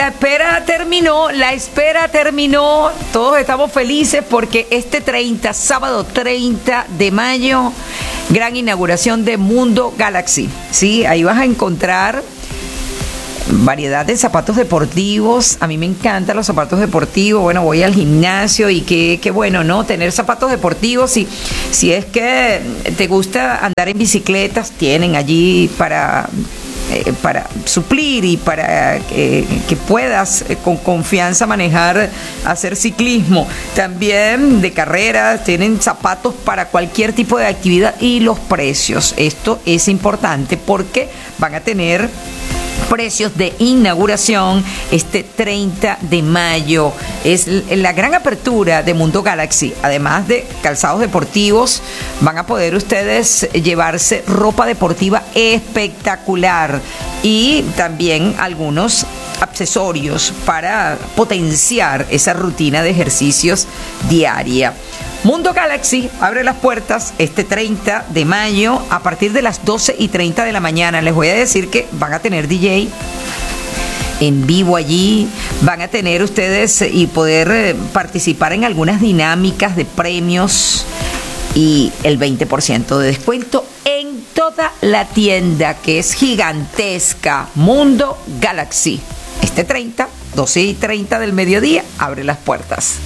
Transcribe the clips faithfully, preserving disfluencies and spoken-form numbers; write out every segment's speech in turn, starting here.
la espera terminó, la espera terminó. Todos estamos felices porque este treinta, sábado treinta de mayo, gran inauguración de Mundo Galaxy. Sí, ahí vas a encontrar variedad de zapatos deportivos. A mí me encantan los zapatos deportivos. Bueno, voy al gimnasio y qué, qué bueno, ¿no? Tener zapatos deportivos. Y si es que te gusta andar en bicicletas, tienen allí para... Eh, para suplir y para eh, que puedas eh, con confianza manejar, hacer ciclismo. También de carrera, tienen zapatos para cualquier tipo de actividad y los precios. Esto es importante porque van a tener precios de inauguración este treinta de mayo. Es la gran apertura de Mundo Galaxy. Además de calzados deportivos, van a poder ustedes llevarse ropa deportiva espectacular y también algunos accesorios para potenciar esa rutina de ejercicios diaria. Mundo Galaxy abre las puertas este treinta de mayo a partir de las doce y treinta de la mañana. Les voy a decir que van a tener D J en vivo allí, van a tener ustedes y poder participar en algunas dinámicas de premios y el veinte por ciento de descuento en toda la tienda, que es gigantesca. Mundo Galaxy. Este treinta, doce y treinta del mediodía, abre las puertas.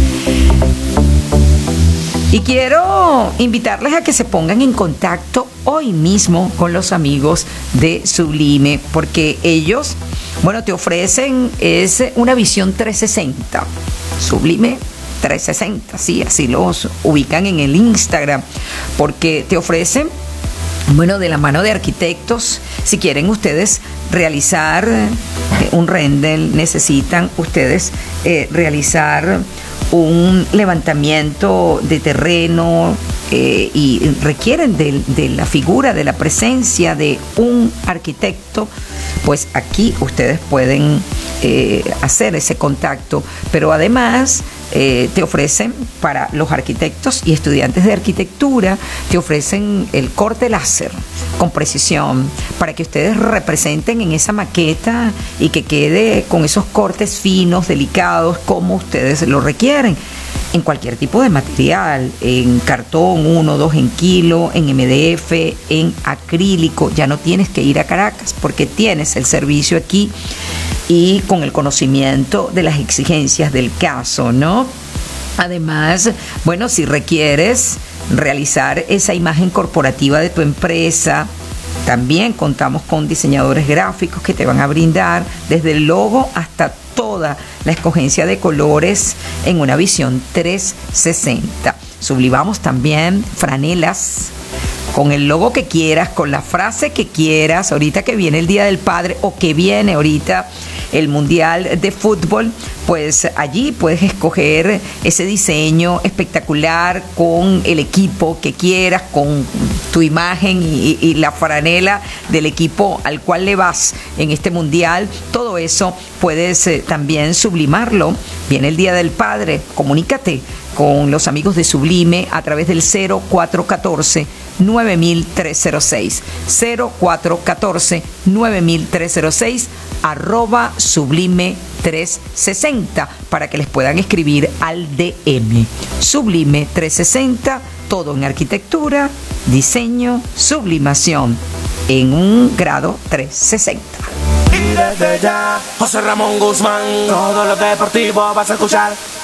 Y quiero invitarles a que se pongan en contacto hoy mismo con los amigos de Sublime, porque ellos, bueno, te ofrecen es una visión trescientos sesenta. Sublime trescientos sesenta, sí, así los ubican en el Instagram, porque te ofrecen, bueno, de la mano de arquitectos, si quieren ustedes realizar eh, un render, necesitan ustedes eh, realizar un levantamiento de terreno eh, y requieren de, de la figura, de la presencia de un arquitecto, pues aquí ustedes pueden eh, hacer ese contacto. Pero además eh, te ofrecen para los arquitectos y estudiantes de arquitectura, te ofrecen el corte láser con precisión para que ustedes representen en esa maqueta y que quede con esos cortes finos, delicados, como ustedes lo requieren, en cualquier tipo de material, en cartón, uno, dos en kilo, en M D F, en acrílico. Ya no tienes que ir a Caracas porque tienes el servicio aquí y con el conocimiento de las exigencias del caso, ¿no? Además, bueno, si requieres realizar esa imagen corporativa de tu empresa, también contamos con diseñadores gráficos que te van a brindar desde el logo hasta toda la escogencia de colores en una visión trescientos sesenta. Sublimamos también franelas con el logo que quieras, con la frase que quieras, ahorita que viene el Día del Padre o que viene ahorita el Mundial de Fútbol, pues allí puedes escoger ese diseño espectacular con el equipo que quieras, con tu imagen y, y la franela del equipo al cual le vas en este Mundial. Todo eso puedes eh, también sublimarlo. Viene el Día del Padre, comunícate con los amigos de Sublime a través del cero cuatro uno cuatro, nueve mil trescientos seis, cero cuatro uno cuatro, nueve mil trescientos seis, arroba Sublime trescientos sesenta, para que les puedan escribir al D M. Sublime trescientos sesenta, todo en arquitectura, diseño, sublimación en un grado trescientos sesenta. Y desde ya, José Ramón Guzmán, todo lo deportivo vas a escuchar.